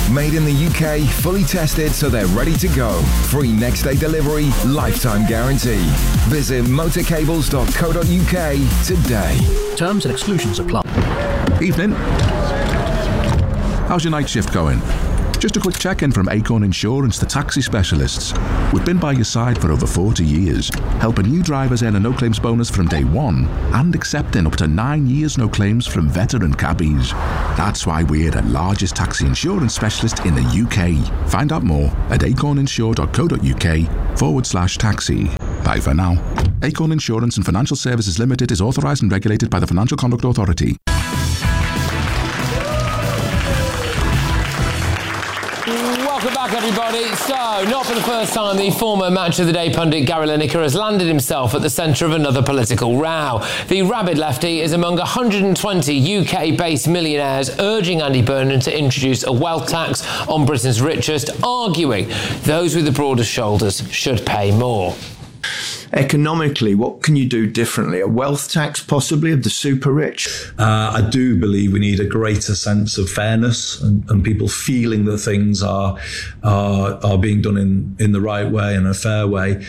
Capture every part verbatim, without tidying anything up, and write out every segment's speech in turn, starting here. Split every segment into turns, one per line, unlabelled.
Made in the U K, fully tested so they're ready to go. Free next day delivery, lifetime guarantee. Visit motorcables dot co dot uk today.
Terms and exclusions apply.
Evening. How's your night shift going? Just a quick check-in from Acorn Insurance, the taxi specialists. We've been by your side for over forty years, helping new drivers earn a no-claims bonus from day one and accepting up to nine years no claims from veteran cabbies. That's why we're the largest taxi insurance specialist in the U K. Find out more at acorninsure dot co dot uk forward slash taxi. Bye for now. Acorn Insurance and Financial Services Limited is authorised and regulated by the Financial Conduct Authority.
Welcome back, everybody. So, not for the first time, the former Match of the Day pundit Gary Lineker has landed himself at the centre of another political row. The rabid lefty is among one hundred twenty U K-based millionaires urging Andy Burnham to introduce a wealth tax on Britain's richest, arguing those with the broadest shoulders should pay more.
Economically, what can you do differently? A wealth tax, possibly, of the super rich?
Uh, I do believe we need a greater sense of fairness and, and people feeling that things are, are are being done in, in the right way and a fair way.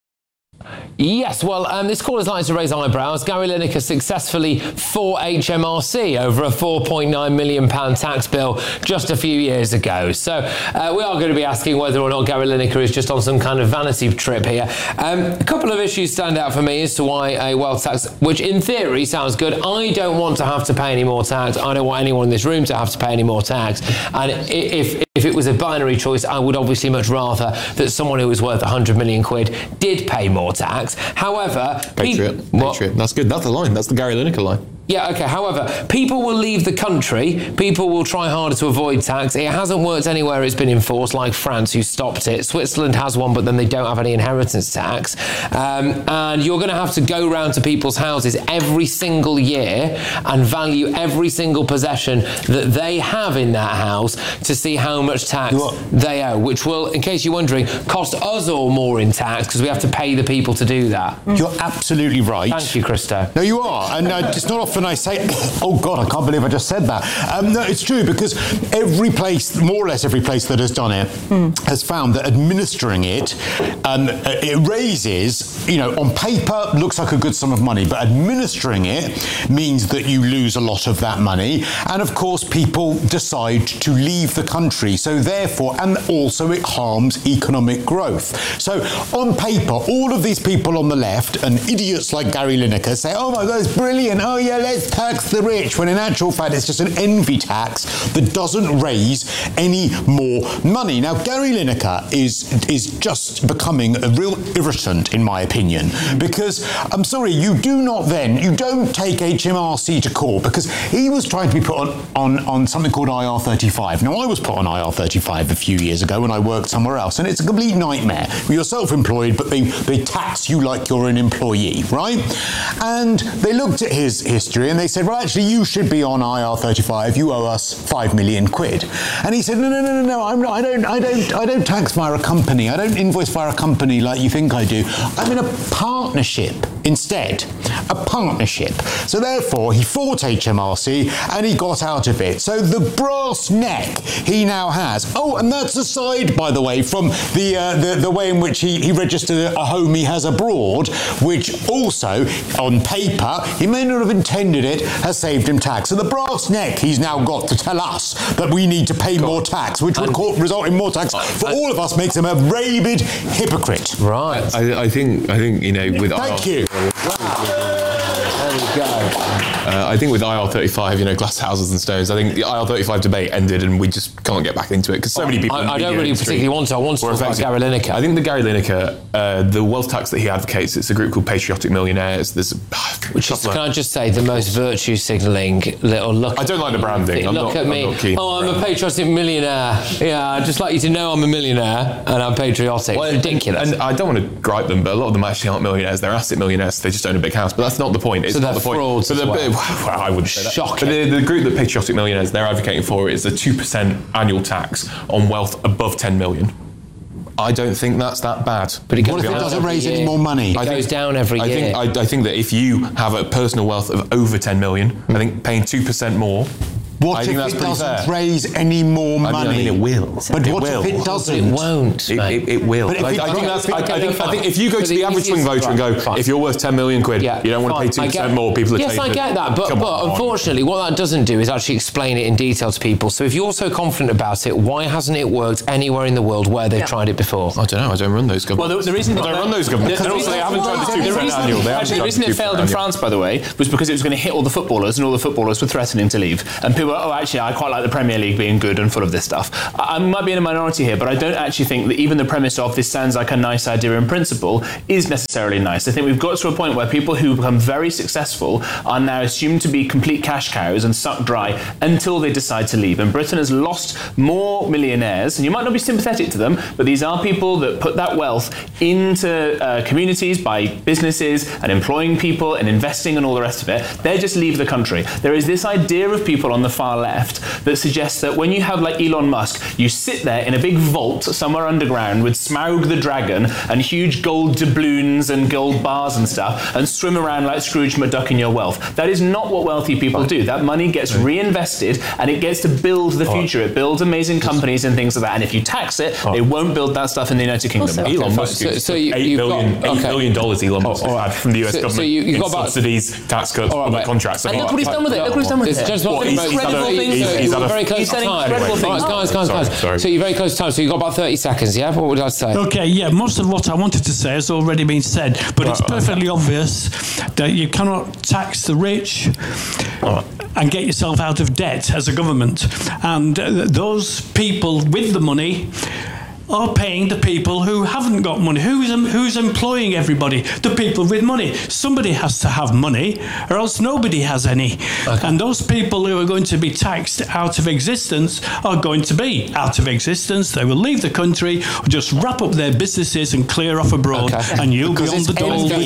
Yes, well, um, this call is likely to raise eyebrows. Gary Lineker successfully fought H M R C over a four point nine million pounds tax bill just a few years ago. So uh, we are going to be asking whether or not Gary Lineker is just on some kind of vanity trip here. Um, a couple of issues stand out for me as to why a wealth tax, which in theory sounds good. I don't want to have to pay any more tax. I don't want anyone in this room to have to pay any more tax. And if if it was a binary choice, I would obviously much rather that someone who was worth one hundred million quid did pay more tax. However,
Patriot,
pe-
Patriot. That's good. That's the line. That's the Gary Lineker line.
Yeah, okay. However, people will leave the country. People will try harder to avoid tax. It hasn't worked anywhere it's been enforced, like France, who stopped it. Switzerland has one, but then they don't have any inheritance tax. Um, and you're going to have to go round to people's houses every single year and value every single possession that they have in that house to see how much tax they owe, which will, in case you're wondering, cost us all more in tax because we have to pay the people to do that.
You're absolutely right.
Thank you, Christo.
No, you are. And uh, it's not often I say, oh God, I can't believe I just said that. Um, no, it's true, because every place, more or less every place that has done it, mm. has found that administering it, um, it raises, you know, on paper, looks like a good sum of money, but administering it means that you lose a lot of that money. And of course, people decide to leave the country. So therefore, and also it harms economic growth. So on paper, all of these people on the left and idiots like Gary Lineker say, oh my God, it's brilliant. Oh yeah, let's tax the rich, when in actual fact it's just an envy tax that doesn't raise any more money. Now, Gary Lineker is is just becoming a real irritant, in my opinion, because, I'm sorry, you do not then, you don't take H M R C to court, because he was trying to be put on, on, on something called I R thirty-five. Now, I was put on I R thirty-five a few years ago when I worked somewhere else, and it's a complete nightmare. You're self-employed, but they, they tax you like you're an employee, right? And they looked at his history and they said, well, actually, you should be on I R thirty-five. You owe us five million quid. And he said, no, no, no, no, no. I'm not. I don't. I don't. I don't tax via a company. I don't invoice via a company like you think I do. I'm in a partnership instead. A partnership. So therefore, he fought H M R C and he got out of it. So the brass neck he now has. Oh, and that's aside, by the way, from the uh, the, the way in which he, he registered a home he has abroad, which also, on paper, he may not have intended it, has saved him tax. So the brass neck he's now got to tell us that we need to pay God. more tax, which would co- result in more tax for all of us, makes him a rabid hypocrite.
Right.
I, I think, I think, you know, with
Thank you.
Wow. There we go.
Uh, I think with I R thirty-five, you know, glass houses and stones, I think the I R thirty-five debate ended and we just can't get back into it because so many people...
I, I don't really particularly want to. I want to talk about Gary Lineker.
I think the Gary Lineker, uh, the wealth tax that he advocates, it's a group called Patriotic Millionaires. There's,
Which is, can I just say, the most virtue signalling little look.
I don't like the branding. I'm
look
not,
at me.
I'm not keen
oh, I'm a patriotic millionaire. Yeah, I'd just like you to know I'm a millionaire and I'm patriotic. Well, it's ridiculous.
And I don't want to gripe them, but a lot of them actually aren't millionaires. They're asset millionaires. They just own a big house. But that's not the point. It's
so
not
they're
the point.
frauds
so
as
well.
well.
Well, I wouldn't say that.
Shocking.
But the, the group that Patriotic Millionaires, they're advocating for is a two percent annual tax on wealth above ten million. I don't think that's that bad.
But it what if it doesn't raise year? any more money?
It I goes think, down every
I
year.
Think, I, I think that if you have a personal wealth of over ten million, mm. I think paying two percent more
What
I
if
think that's
it
pretty
doesn't
fair.
raise any more
I mean,
money?
I mean, it will.
But
It
what
will.
if it doesn't?
It won't.
It,
mate.
it, it will.
But if
Like,
it-
I think that's. I, I
Okay,
think. I
fine.
think if you go
So
to the
the
average swing
easiest-
voter and
right,
go,
fine.
if you're worth ten million quid,
Yeah,
you don't want to pay
fine.
two
I
percent
get-
more. People are
Yes,
taking
I
it.
get that, but,
Come
but
on.
unfortunately, what that doesn't do is actually explain it in detail to people. So if you're so confident about it, why hasn't it worked anywhere in the world where they've
Yeah.
tried it before?
I don't know. I don't run those governments.
Well, the, the reason
I don't run those governments.
The, the
And also,
reason,
they haven't tried the two
the
percent
reason,
annual. They haven't
actually, the
tried
reason
the
it failed in
annual.
France, by the way, was because it was going to hit all the footballers, and all the footballers were threatening to leave. And people were, oh, actually, I quite like the Premier League being good and full of this stuff. I, I might be in a minority here, but I don't actually think that even the premise of this sounds like a nice idea in principle is necessarily nice. I think we've got to a point where people who become very successful are now assumed to be complete cash cows and sucked dry until they decide to leave. And Britain has lost more millionaires, and you might not be sympathetic to them, but these are people that put that wealth into uh, communities by businesses and employing people and investing and all the rest of it. They just leave the country. There is this idea of people on the far left that suggests that when you have like Elon Musk, you sit there in a big vault somewhere underground with Smaug the dragon and huge gold doubloons and gold bars and stuff and swim around like Scrooge McDuck in your wealth. That is not what wealthy people do. That money gets reinvested and it gets to build the future. It builds amazing companies and things like that. And if you tax it, it won't build that stuff in the United Kingdom.
Also-
Elon
Okay,
Musk
so-
is
so you-
eight
you've
billion,
got-
eight
okay.
billion dollars Elon Musk
Oh, all
has
right.
had from the U S
So- so
government
you- you've
in
got about-
subsidies, tax cuts,
All right,
public
mate.
contracts.
And look what he's done with it. Look what he's done with
It's
it.
just what
Well, he's- he's
incredible
had a-
things.
he's- he's had a-
very close
he's
to
done
time.
incredible
Right,
things.
guys, guys,
Sorry,
guys.
sorry.
So you're very close to time. So you've got about thirty seconds, yeah? What would I say?
Okay, yeah, most of what I wanted to say has already been said, but it's perfectly obvious that you cannot tax the rich and get yourself out of debt as a government. And uh, those people with the money are paying the people who haven't got money. Who's who's employing everybody? The people with money. Somebody has to have money, or else nobody has any. Okay. And those people who are going to be taxed out of existence are going to be out of existence. They will leave the country, or just wrap up their businesses and clear off abroad,
Okay.
and you'll
Because
be on
it's
the dole.
envy.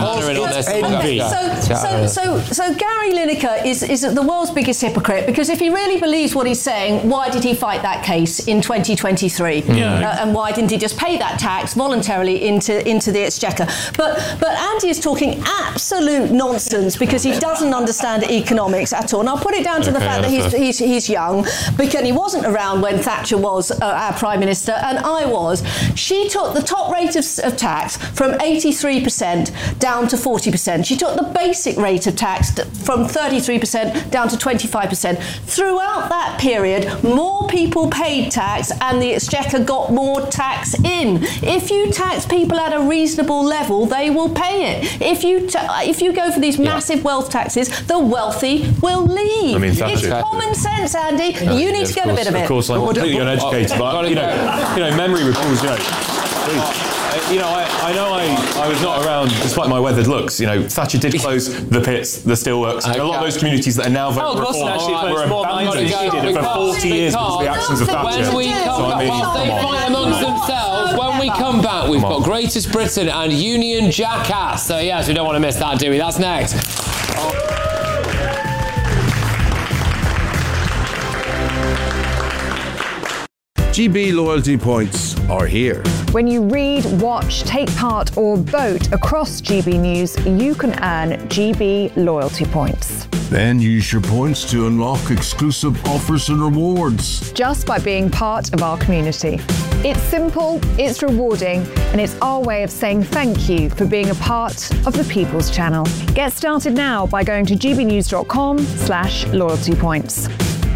Okay, so, so, so, so Gary Lineker is, is the world's biggest hypocrite, because if he really believes what he's saying, why did he fight that case in twenty twenty-three?
Yeah.
Uh, and why didn't he just pay that tax voluntarily into, into the Exchequer? But, but Andy is talking absolute nonsense because he doesn't understand economics at all. And I'll put it down to the
Okay,
fact that
that's
he's, he's, he's young, because he wasn't around when Thatcher was uh, our Prime Minister, and I was. She took the top rate of, of tax from eighty-three percent down to forty percent. She took the basic rate of tax from thirty-three percent down to twenty-five percent. Throughout that period, more people paid tax and the Exchequer got more tax in. If you tax people at a reasonable level, they will pay it. If you ta- if you go for these massive yeah. wealth taxes, the wealthy will leave.
I mean,
it's common sense, Andy.
No,
you need
yeah,
to get
course,
a bit of,
of
it.
Of course, I'm completely uneducated, but you know, you know, memory recalls. You know, uh, you know, I, I know I, I was not around, despite my weathered looks. You know, Thatcher did close the pits, the steelworks. Okay. A lot of those communities that are now voting
Oh,
for
Boston actually
reform
closed
were
more
abandoned.
than
She did it for forty years because of the actions of Thatcher.
When we come
So, I
back,
mean,
whilst they
come on.
fight amongst themselves, when we come back, we've got Greatest Britain and Union Jackass. So yes, we don't want to miss that, do we? That's next.
G B loyalty points are here.
When you read, watch, take part or vote across G B News, you can earn G B loyalty points.
Then use your points to unlock exclusive offers and rewards.
Just by being part of our community. It's simple, it's rewarding, and it's our way of saying thank you for being a part of the People's Channel. Get started now by going to gbnews.com slash loyalty points.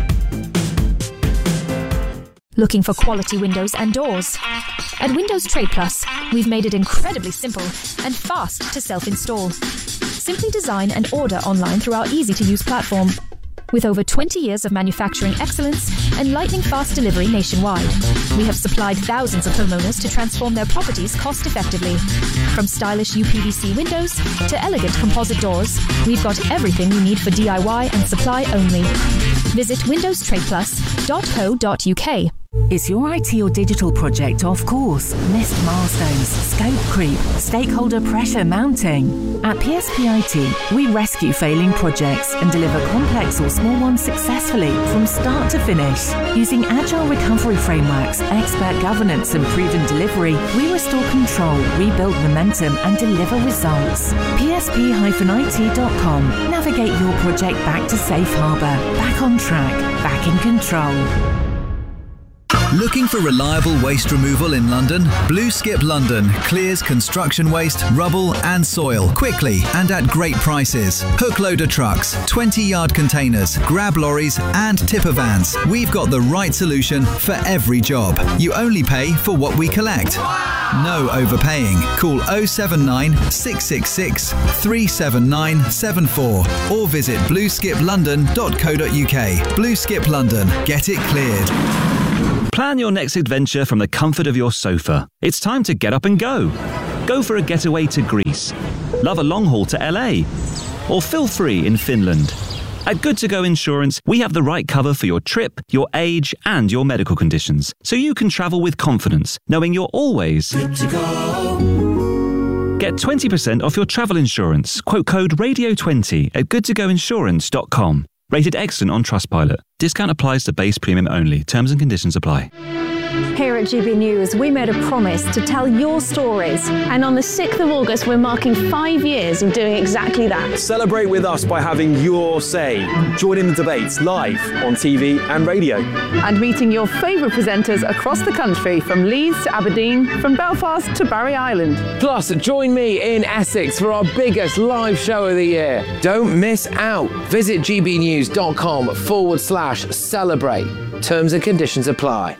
Looking for quality windows and doors? At Windows Trade Plus, we've made it incredibly simple and fast to self-install. Simply design and order online through our easy-to-use platform. With over twenty years of manufacturing excellence and lightning-fast delivery nationwide, we have supplied thousands of homeowners to transform their properties cost-effectively. From stylish U P V C windows to elegant composite doors, we've got everything you need for D I Y and supply only. Visit windows trade plus dot co dot U K.
Is your I T or digital project off course? Missed milestones, scope creep, stakeholder pressure mounting? At P S P I T, we rescue failing projects and deliver complex or small ones successfully from start to finish. Using agile recovery frameworks, expert governance and proven delivery, we restore control, rebuild momentum and deliver results. P S P I T dot com. Navigate your project back to safe harbour, back on track, back in control.
Looking for reliable waste removal in London? Blue Skip London clears construction waste, rubble and soil quickly and at great prices. Hook loader trucks, twenty yard containers, grab lorries and tipper vans. We've got the right solution for every job. You only pay for what we collect. No overpaying. Call oh seven nine, six six six, three seven nine seven four or visit blue skip london dot co dot uk. Blue Skip London. Get it cleared.
Plan your next adventure from the comfort of your sofa. It's time to get up and go. Go for a getaway to Greece. Love a long haul to L A. Or feel free in Finland. At Good To Go Insurance, we have the right cover for your trip, your age, and your medical conditions, so you can travel with confidence, knowing you're always good to go. Get twenty percent off your travel insurance. Quote code radio twenty at good to go insurance dot com. Rated excellent on Trustpilot. Discount applies to base premium only. Terms and conditions apply.
Here at G B News, we made a promise to tell your stories.
And on the sixth of August, we're marking five years of doing exactly that.
Celebrate with us by having your say. Join in the debates live on T V and radio.
And meeting your favourite presenters across the country, from Leeds to Aberdeen, from Belfast to Barry Island.
Plus, join me in Essex for our biggest live show of the year. Don't miss out. Visit gbnews.com forward slash celebrate. Terms and conditions apply.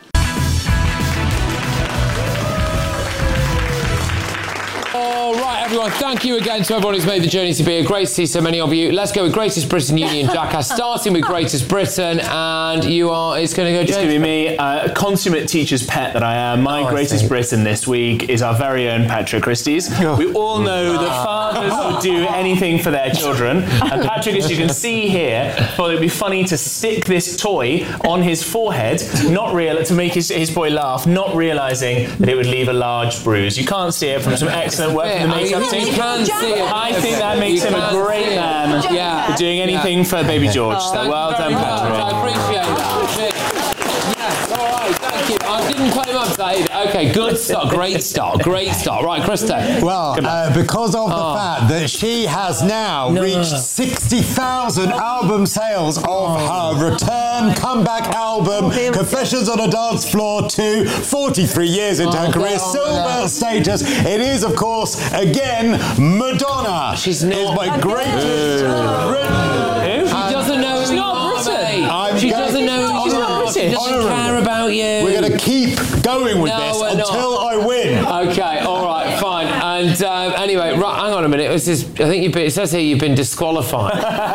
Everyone, thank you again to everyone who's made the journey to be here. Great to see so many of you. Let's go with Greatest Britain Union Jackass, starting with Greatest Britain, and you are, it's going to go, James.
It's going to be me, uh, consummate teacher's pet that I am. My oh, Greatest Britain this week is our very own Patrick Christie's. Oh. We all know that fathers would do anything for their children, and Patrick, as you can see here, thought it'd be funny to stick this toy on his forehead, not real to make his, his boy laugh, not realising that it would leave a large bruise. You can't see it from some excellent work from the makeup.
You can see it.
I think that makes him a great man
yeah.
for doing anything yeah. for baby George.
Oh,
so well done, Patrick.
I appreciate that. Yes, all right, thank you. I didn't put him up today. Okay, good start, great start, great start. Right, Krista.
Well, uh, because of the
oh.
fact that she has now
no.
reached sixty thousand album sales of oh. her return comeback album, Confessions on a Dance Floor two, forty-three years into oh, her career, God, silver yeah. status. It is, of course, again, Madonna.
She's not.
Is my greatest.
Who? She doesn't know who you are, mate. She doesn't know who you are. She doesn't care about you.
We're going to keep going with
no,
this until
not.
I win.
Okay, all right, fine. And um, anyway, right, hang on a minute. This is, I think you've been, it says here you've been disqualified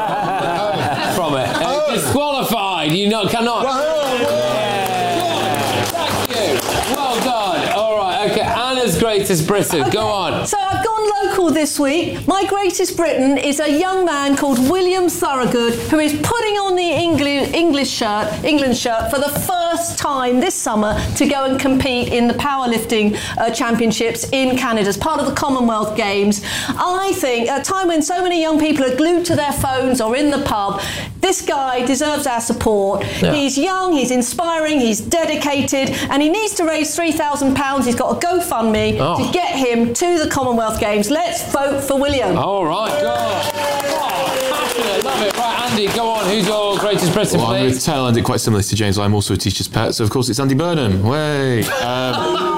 from it. Uh, oh. Disqualified. You not, cannot.
Well,
yeah. Thank you. Well done. All right, okay. Anna's Greatest Britain.
Okay.
Go on.
So I've gone local this week. My Greatest Britain is a young man called William Thorogood, who is putting on the English, English shirt, England shirt for the first time this summer to go and compete in the powerlifting uh, championships in Canada as part of the Commonwealth Games. I think at a time when so many young people are glued to their phones or in the pub, this guy deserves our support. Yeah. He's young, he's inspiring, he's dedicated, and he needs to raise three thousand pounds. He's got a GoFundMe oh. to get him to the Commonwealth Games. Let's vote for William.
All right, God. Oh, passionate, love it. Right, Andy, go on. Who's your Greatest Britain,
well,
please?
I'm going to tail end it quite similarly to James. I'm also a teacher's pet, so of course it's Andy Burnham. Way. Um,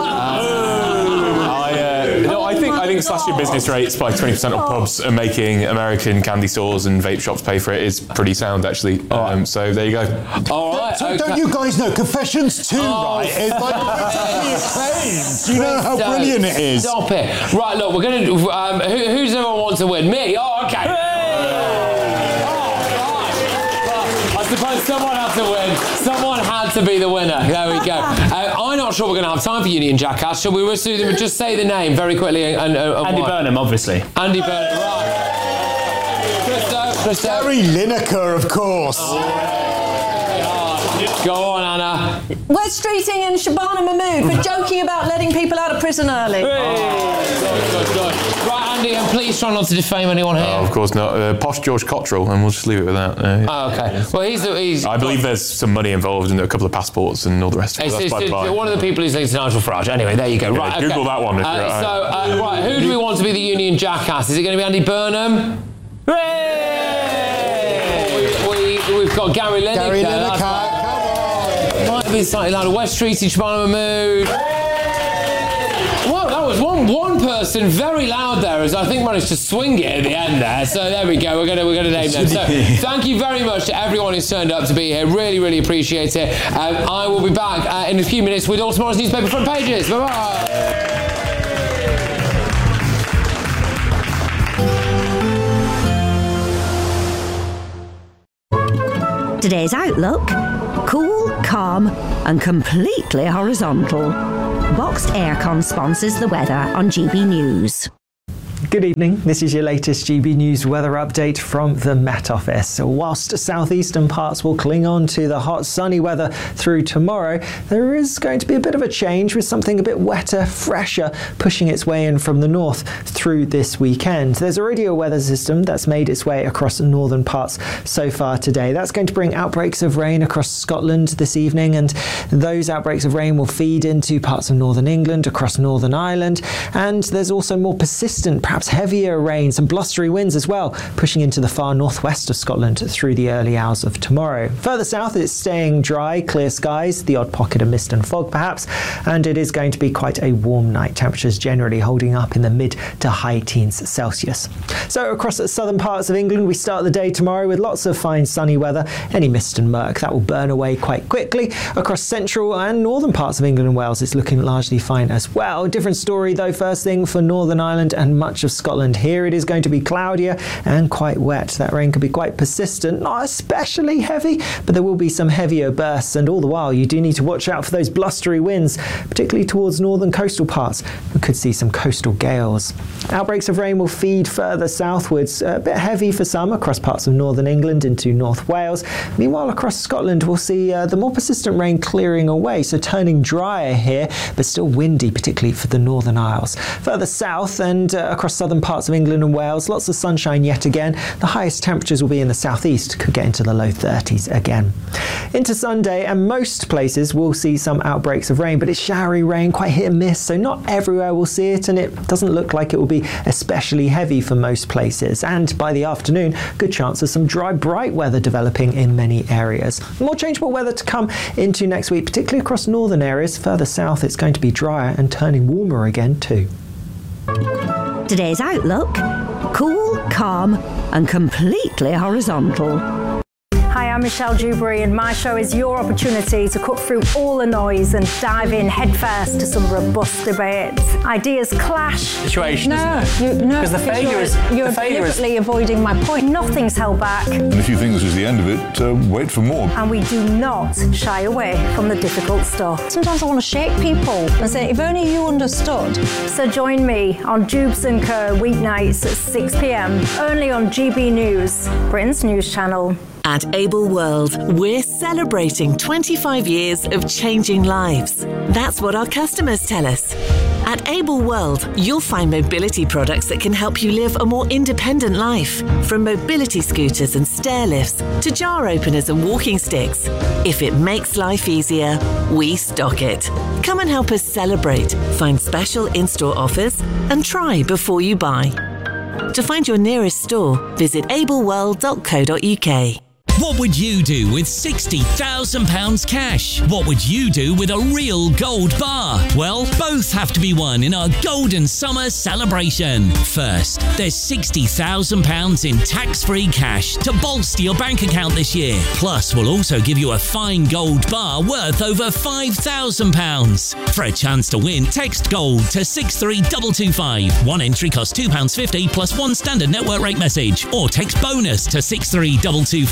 I think slashing your business rates by twenty percent on pubs and making American candy stores and vape shops pay for it is pretty sound, actually. Um, so there you go.
All right.
So
okay.
don't you guys know Confessions two, oh, right? It's like acclaimed. Do you know how brilliant it is?
Stop it. Right, look, we're going to... Um, who, who's everyone want to win? Me? Oh, okay. I suppose someone had to win. Someone had to be the winner. There we go. Uh, I'm not sure we're going to have time for Union Jackass. Shall we just say the name very quickly? And, uh,
Andy why? Burnham, obviously.
Andy Burnham, right. Christo, Christo.
Gary Lineker, of course.
Oh, Go on, Anna.
West Streeting and Shabana Mahmood for joking about letting people out of prison early.
Hey. Good, good, good. Right, Andy, and please try not to defame anyone here.
Oh, of course not. Uh, posh George Cottrell, and we'll just leave it with that. Uh,
oh, okay. Well, he's... he's
I believe there's some money involved in a couple of passports and all the rest of it.
It's,
That's
it's,
by the by.
one of the people who's linked to Nigel Farage. Anyway, there you go.
Yeah,
Right,
Google
okay.
that one. If
Uh,
you're, uh,
so, uh, right, who do we want to be the Union Jackass? Is it going to be Andy Burnham? Hooray! We, we, we've got Gary Lineker.
Gary Lineker, come on.
Might be slightly louder. West Street, Shabana Mahmood. Well, that was one one person very loud there, as I think managed to swing it at the end there. So there we go. We're gonna we're gonna name them. So thank you very much to everyone who's turned up to be here. Really, really appreciate it. Um, I will be back uh, in a few minutes with all tomorrow's newspaper front pages. Bye bye.
Today's outlook: cool, calm, and completely horizontal. Boxed Aircon sponsors the weather on G B News.
Good evening, this is your latest G B News weather update from the Met Office. Whilst southeastern parts will cling on to the hot sunny weather through tomorrow, there is going to be a bit of a change with something a bit wetter, fresher, pushing its way in from the north through this weekend. There's already a weather system that's made its way across northern parts so far today. That's going to bring outbreaks of rain across Scotland this evening, and those outbreaks of rain will feed into parts of northern England, across Northern Ireland, and there's also more persistent, perhaps heavier rain, some blustery winds as well, pushing into the far northwest of Scotland through the early hours of tomorrow. Further south, it's staying dry, clear skies, the odd pocket of mist and fog perhaps, and it is going to be quite a warm night. Temperatures generally holding up in the mid to high teens Celsius. So across the southern parts of England, we start the day tomorrow with lots of fine sunny weather. Any mist and murk, that will burn away quite quickly. Across central and northern parts of England and Wales, it's looking largely fine as well. Different story though, first thing for Northern Ireland and much of Scotland. Here it is going to be cloudier and quite wet. That rain could be quite persistent, not especially heavy, but there will be some heavier bursts, and all the while you do need to watch out for those blustery winds, particularly towards northern coastal parts. We could see some coastal gales. Outbreaks of rain will feed further southwards, a bit heavy for some across parts of northern England into North Wales. Meanwhile, across Scotland we'll see uh, the more persistent rain clearing away, so turning drier here, but still windy, particularly for the Northern Isles. Further south and uh, across southern parts of England and Wales, lots of sunshine yet again. The highest temperatures will be in the southeast, could get into the low thirties again. Into Sunday, and most places will see some outbreaks of rain, but it's showery rain, quite hit and miss, so not everywhere will see it, and it doesn't look like it will be especially heavy for most places. And by the afternoon, good chance of some dry, bright weather developing in many areas. More changeable weather to come into next week, particularly across northern areas. Further south, it's going to be drier and turning warmer again too.
Today's outlook: cool, calm, and completely horizontal.
Hi, I'm Michelle Dewberry, and my show is your opportunity to cut through all the noise and dive in headfirst to some robust debates. Ideas clash.
Situation,
no,
isn't it?
You, no,
Because the failure
you're,
is
you're
the failure
deliberately
is
avoiding my point. Nothing's held back,
And if you think this is the end of it, uh, wait for more.
and we do not shy away from the difficult stuff. Sometimes I want to shake people and say, if only you understood. So join me on Jubes and Co weeknights at six p m only on G B News, Britain's news channel.
At Able World, we're celebrating twenty-five years of changing lives. That's what our customers tell us. At Able World, you'll find mobility products that can help you live a more independent life. From mobility scooters and stair lifts to jar openers and walking sticks. If it makes life easier, we stock it. Come and help us celebrate, find special in-store offers, and try before you buy. To find your nearest store, visit able world dot co dot u k.
What would you do with sixty thousand pounds cash? What would you do with a real gold bar? Well, both have to be won in our Golden Summer celebration. First, there's sixty thousand pounds in tax-free cash to bolster your bank account this year. Plus, we'll also give you a fine gold bar worth over five thousand pounds. For a chance to win, text GOLD to six three two two five. One entry costs two pounds fifty plus one standard network rate message. Or text BONUS to six three two two five.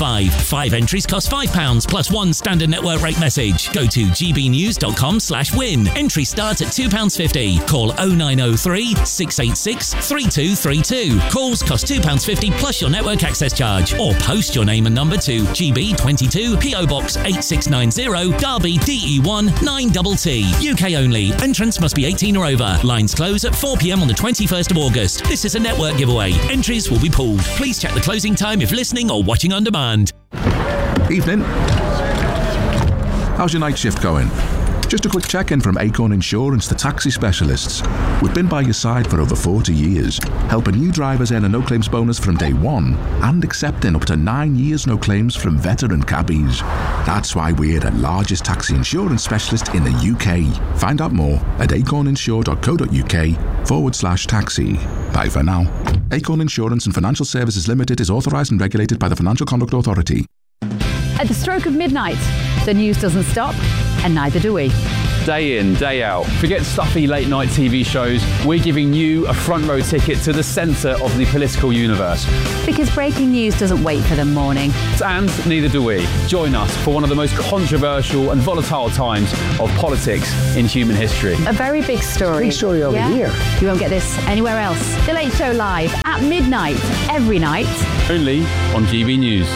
Five entries cost five pounds plus one standard network rate message. Go to gbnews.com slash win. Entry starts at two pounds fifty. Call oh nine oh three, six eight six, three two three two. Calls cost two pounds fifty plus your network access charge. Or post your name and number to G B twenty-two, P O Box eight six nine zero, Derby D E one nine T T. U K only. Entrants must be eighteen or over. Lines close at four p.m. on the twenty-first of August. This is a network giveaway. Entries will be pulled. Please check the closing time if listening or watching on demand.
Evening. How's your night shift going? Just a quick check-in from Acorn Insurance, the taxi specialists. We've been by your side for over forty years, helping new drivers earn a no-claims bonus from day one and accepting up to nine years no claims from veteran cabbies. That's why we're the largest taxi insurance specialist in the U K. Find out more at acorninsure.co.uk forward slash taxi. Bye for now. Acorn Insurance and Financial Services Limited is authorised and regulated by the Financial Conduct Authority.
At the stroke of midnight, the news doesn't stop, and neither do we.
Day in, day out. Forget stuffy late night T V shows. We're giving you a front row ticket to the centre of the political universe.
Because breaking news doesn't wait for the morning.
And neither do we. Join us for one of the most controversial and volatile times of politics in human history.
A very big story.
Big story over
yeah?
here.
You won't get this anywhere else. The Late Show live at midnight every night.
Only on G B News.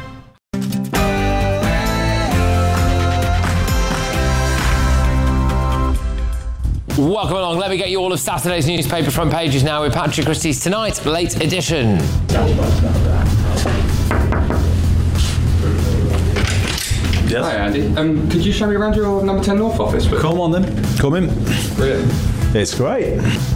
Welcome along. Let me get you all of Saturday's newspaper front pages now with Patrick Christie's Tonight Late Edition.
Yes. Hi Andy. Um, could you show me around your number ten North office? Please?
Come on then. Come in.
Brilliant.
It's great.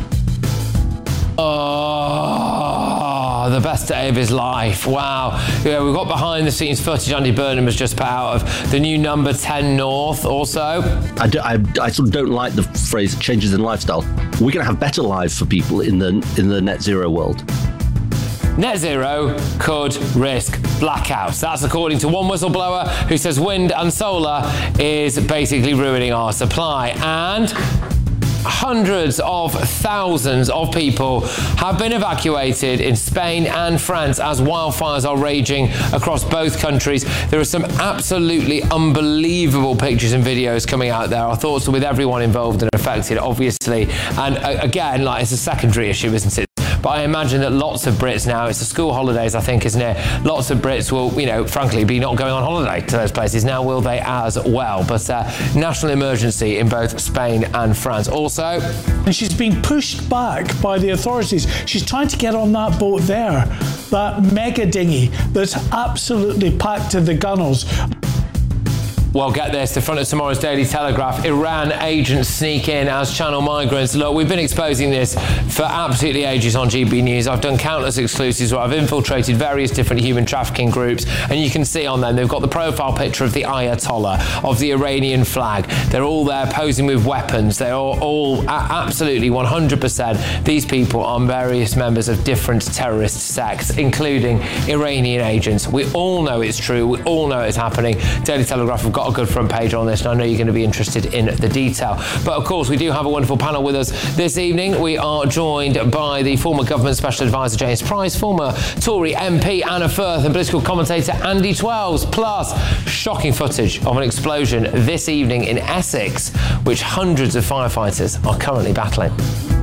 Oh, the best day of his life. Wow. Yeah, we've got behind the scenes footage Andy Burnham has just put out of the new number ten North also.
I, do, I, I sort of don't like the phrase changes in lifestyle. We're going to have better lives for people in the in the net zero world.
Net zero could risk blackouts. That's according to one whistleblower who says wind and solar is basically ruining our supply. And hundreds of thousands of people have been evacuated in Spain and France as wildfires are raging across both countries. There are some absolutely unbelievable pictures and videos coming out there. Our thoughts are with everyone involved and affected, obviously. And uh, again, like, it's a secondary issue, isn't it? But I imagine that lots of Brits now, it's the school holidays, I think, isn't it? Lots of Brits will, you know, frankly, be not going on holiday to those places. Now will they as well? But uh, national emergency in both Spain and France. Also,
and she's being pushed back by the authorities. She's trying to get on that boat there, that mega dinghy that's absolutely packed to the gunnels.
Well, get this, the front of tomorrow's Daily Telegraph, Iran agents sneak in as channel migrants. Look, we've been exposing this for absolutely ages on G B News. I've done countless exclusives where I've infiltrated various different human trafficking groups, and you can see on them, they've got the profile picture of the Ayatollah, of the Iranian flag. They're all there posing with weapons. They're all, all absolutely one hundred percent. These people are various members of different terrorist sects, including Iranian agents. We all know it's true. We all know it's happening. Daily Telegraph have got a good front page on this, and I know you're going to be interested in the detail. But of course, we do have a wonderful panel with us this evening. We are joined by the former Government Special Advisor James Price, former Tory M P Anna Firth, and political commentator Andy Twelves, plus shocking footage of an explosion this evening in Essex, which hundreds of firefighters are currently battling.